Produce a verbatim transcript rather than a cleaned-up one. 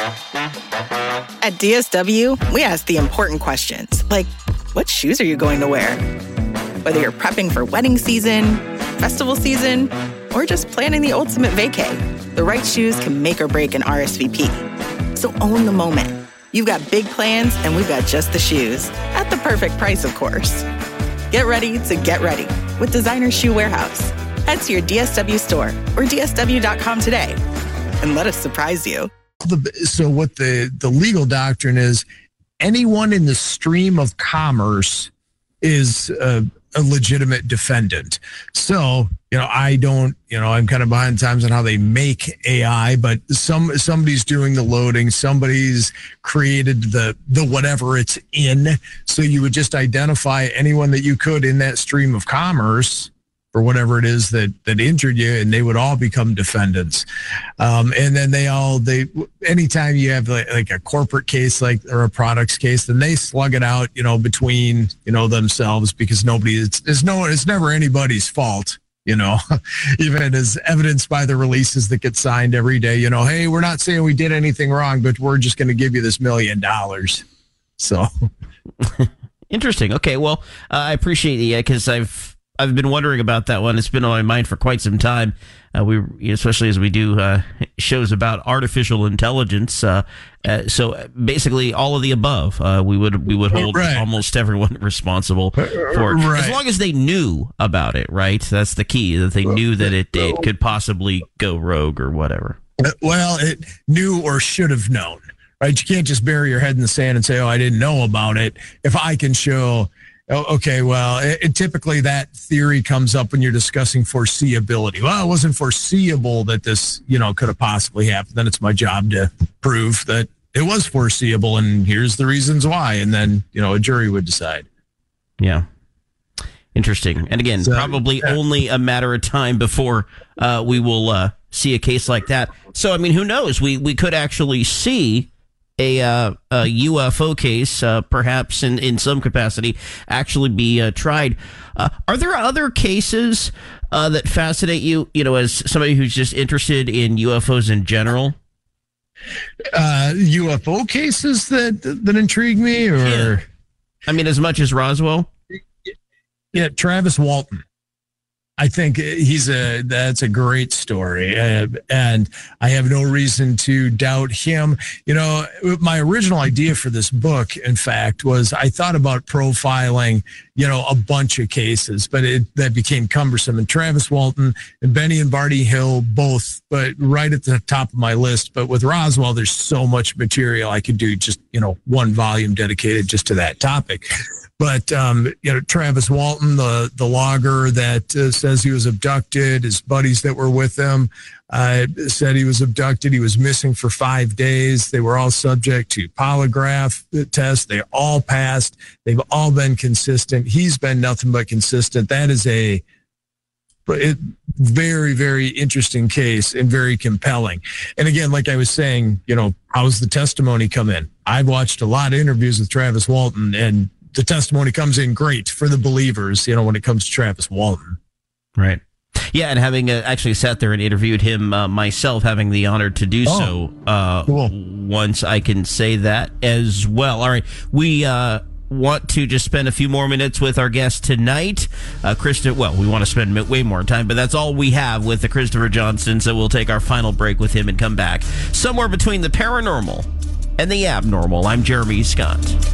At D S W, we ask the important questions, like, what shoes are you going to wear? Whether you're prepping for wedding season, festival season, or just planning the ultimate vacay, the right shoes can make or break an R S V P. So own the moment. You've got big plans, and we've got just the shoes. At the perfect price, of course. Get ready to get ready with Designer Shoe Warehouse. Head to your D S W store or D S W dot com today and let us surprise you. So what the, the legal doctrine is, anyone in the stream of commerce is a, a legitimate defendant. So, you know, I don't, you know, I'm kind of behind times on how they make A I, but some somebody's doing the loading, somebody's created the the whatever it's in. So you would just identify anyone that you could in that stream of commerce or whatever it is that that injured you, and they would all become defendants. Um, and then they all, they, anytime you have like, like a corporate case, like, or a products case, then they slug it out, you know, between, you know, themselves, because nobody, it's, it's no, it's never anybody's fault, you know, even as evidenced by the releases that get signed every day, you know, hey, we're not saying we did anything wrong, but we're just going to give you this million dollars. So. Interesting. Okay. Well, uh, I appreciate it, because I've, I've been wondering about that one. It's been on my mind for quite some time. Uh, we, especially as we do uh, shows about artificial intelligence. Uh, uh, so basically, all of the above, uh, we would we would hold right. almost everyone responsible for it, right. as long as they knew about it. Right, that's the key. That they knew that it, it could possibly go rogue or whatever. Well, it knew or should have known. Right, you can't just bury your head in the sand and say, "Oh, I didn't know about it." If I can show. Oh, okay, well, it, it, typically that theory comes up when you're discussing foreseeability. Well, it wasn't foreseeable that this, you know, could have possibly happened. Then it's my job to prove that it was foreseeable, and here's the reasons why. And then, you know, a jury would decide. Yeah. Interesting. And again, so, probably yeah. only a matter of time before uh, we will uh, see a case like that. So, I mean, who knows? We, we could actually see a, uh, a U F O case, uh, perhaps in, in some capacity, actually be uh, tried. Uh, are there other cases uh, that fascinate you, you know, as somebody who's just interested in U F Os in general? Uh, U F O cases that that intrigue me, or yeah. I mean, as much as Roswell? Yeah, Travis Walton. I think he's a that's a great story, uh, and I have no reason to doubt him. You know, my original idea for this book, in fact, was I thought about profiling, you know, a bunch of cases, but it that became cumbersome. And Travis Walton and Benny and Barney Hill both, but right at the top of my list. But with Roswell, there's so much material I could do just, you know, one volume dedicated just to that topic. But, um, you know, Travis Walton, the, the logger that uh, says he was abducted, his buddies that were with him uh, said he was abducted. He was missing for five days. They were all subject to polygraph tests. They all passed. They've all been consistent. He's been nothing but consistent. That is a it, very, very interesting case and very compelling. And again, like I was saying, you know, how's the testimony come in? I've watched a lot of interviews with Travis Walton, and the testimony comes in great for the believers, you know, when it comes to Travis Walton. Right. Yeah, and having uh, actually sat there and interviewed him uh, myself, having the honor to do oh, so uh, cool. once, I can say that as well. All right, we uh, want to just spend a few more minutes with our guest tonight, uh, Christopher. Well, we want to spend way more time, but that's all we have with the Christopher Johnston, so we'll take our final break with him and come back somewhere between the paranormal and the abnormal. I'm Jeremy Scott.